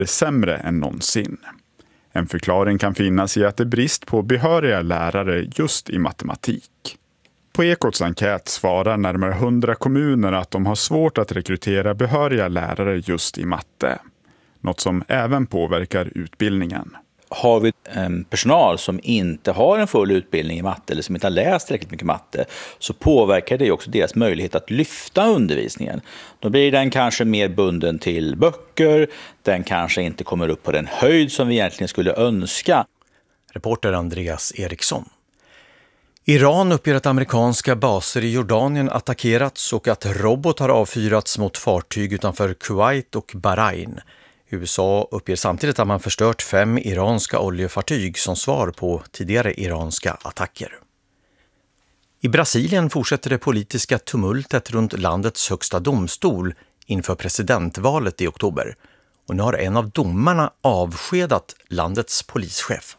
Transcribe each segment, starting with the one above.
är sämre än någonsin. En förklaring kan finnas i att det är brist på behöriga lärare just i matematik. På Ekots enkät svarar närmare 100 kommuner att de har svårt att rekrytera behöriga lärare just i matte. Något som även påverkar utbildningen. Har vi personal som inte har en full utbildning i matte eller som inte har läst tillräckligt mycket matte, så påverkar det också deras möjlighet att lyfta undervisningen. Då blir den kanske mer bunden till böcker, den kanske inte kommer upp på den höjd som vi egentligen skulle önska. Reporter Andreas Eriksson. Iran uppger att amerikanska baser i Jordanien attackerats och att robotar avfyrats mot fartyg utanför Kuwait och Bahrain. USA uppger samtidigt att man förstört 5 iranska oljefartyg som svar på tidigare iranska attacker. I Brasilien fortsätter det politiska tumultet runt landets högsta domstol inför presidentvalet i oktober. Och nu har en av domarna avskedat landets polischef.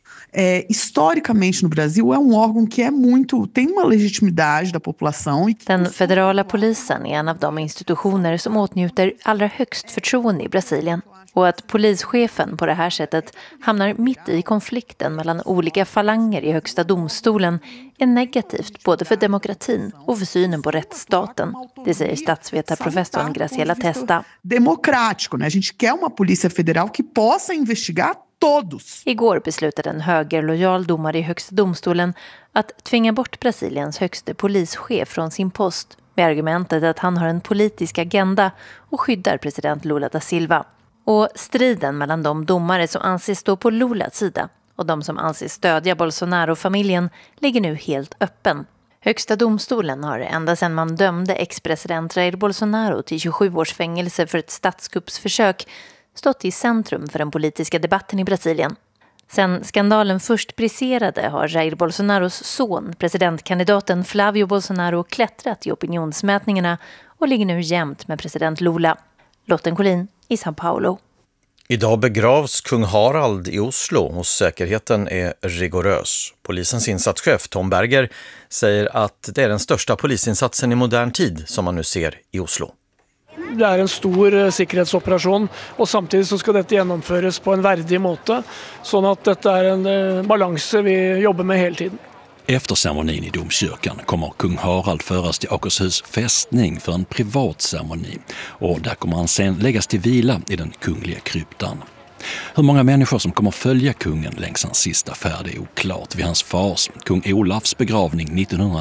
Historicamente no Brasil är órgão que tem uma legitimidade da população. Den federala polisen är en av de institutioner som åtnjuter allra högst förtroende i Brasilien. Och att polischefen på det här sättet hamnar mitt i konflikten mellan olika falanger i högsta domstolen är negativt både för demokratin och för synen på rättsstaten. Det säger statsvetarprofessorn Graciela Testa. Democrático, né? A gente quer uma polícia federal que possa investigar todos. Igår beslutade en högerlojal domare i högsta domstolen att tvinga bort Brasiliens högste polischef från sin post med argumentet att han har en politisk agenda och skyddar president Lula da Silva. Och striden mellan de domare som anses stå på Lulas sida och de som anses stödja Bolsonaro-familjen ligger nu helt öppen. Högsta domstolen har ända sedan man dömde ex-president Jair Bolsonaro till 27 års fängelse för ett statskuppsförsök stått i centrum för den politiska debatten i Brasilien. Sen skandalen först briserade har Jair Bolsonaros son, presidentkandidaten Flavio Bolsonaro, klättrat i opinionsmätningarna och ligger nu jämnt med president Lula. Lotten Collin i São Paulo. Idag begravs kung Harald i Oslo och säkerheten är rigorös. Polisens insatschef Tom Berger säger att det är den största polisinsatsen i modern tid som man nu ser i Oslo. Det är en stor säkerhetsoperation och samtidigt så ska detta genomföras på en värdig måte så att detta är en balans vi jobbar med hela tiden. Efter ceremonin i domkyrkan kommer kung Harald föras till Akershus fästning för en privat ceremoni och där kommer han sen läggas till vila i den kungliga kryptan. Hur många människor som kommer följa kungen längs hans sista färd är oklart. Vid hans fars, kung Olafs begravning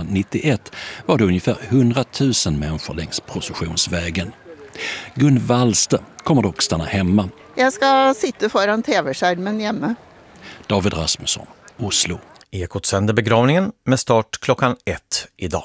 1991 var det ungefär 100 000 människor längs processionsvägen. Gun Wallste kommer dock stanna hemma. Jag ska sitta föran tv-skärmen hemma. David Rasmusson, Oslo. Ekot sänder begravningen med start klockan 1 idag.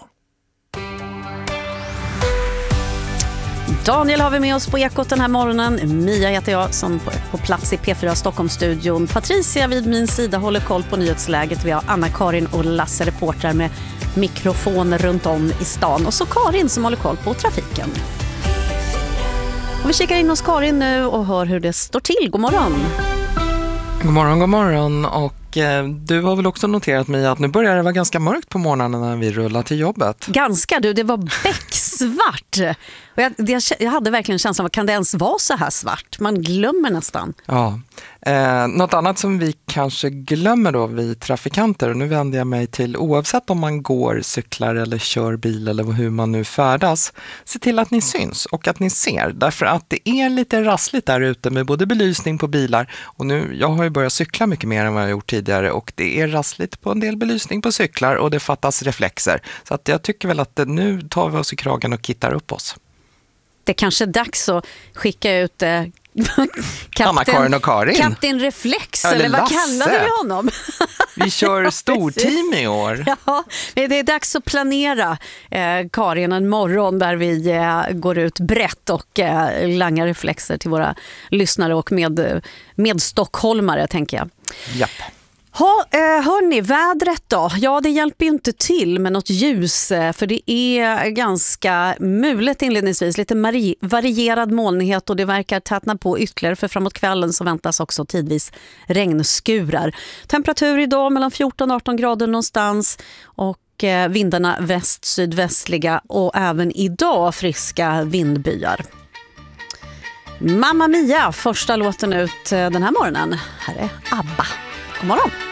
Daniel har vi med oss på Ekot den här morgonen. Mia heter jag som på plats i P4 Stockholmsstudion. Patricia vid min sida håller koll på nyhetsläget. Vi har Anna-Karin och Lasse reportrar med mikrofoner runt om i stan. Och så Karin som håller koll på trafiken. Och vi kikar in hos Karin nu och hör hur det står till. God morgon! God morgon. Och du har väl också noterat mig att nu börjar det vara ganska mörkt på morgonen när vi rullar till jobbet. Ganska det var becksvart. Och jag hade verkligen känslan av, kan det ens vara så här svart? Man glömmer nästan. Ja. Något annat som vi kanske glömmer då, vi trafikanter, och nu vänder jag mig till oavsett om man går, cyklar eller kör bil eller hur man nu färdas, se till att ni syns och att ni ser, därför att det är lite rassligt där ute med både belysning på bilar och nu, jag har ju börjat cykla mycket mer än vad jag gjort tidigare och det är rassligt på en del belysning på cyklar och det fattas reflexer, så att jag tycker väl att nu tar vi oss i kragen och kittar upp oss. Det kanske är dags att skicka ut Anna-Karin och Karin. Kapten Reflex, eller vad kallade vi honom? Vi kör storteam i år. Ja, det är dags att planera Karin en morgon där vi går ut brett och langar reflexer till våra lyssnare och med stockholmare, tänker jag. Japp. Hörni, vädret då? Ja, det hjälper ju inte till med något ljus, för det är ganska mulet inledningsvis, lite varierad molnighet och det verkar tätna på ytterligare, för framåt kvällen så väntas också tidvis regnskurar. Temperatur idag mellan 14 och 18 grader någonstans och vindarna väst-sydvästliga och även idag friska vindbyar. Mamma Mia, första låten ut den här morgonen. Här är ABBA. God morgon!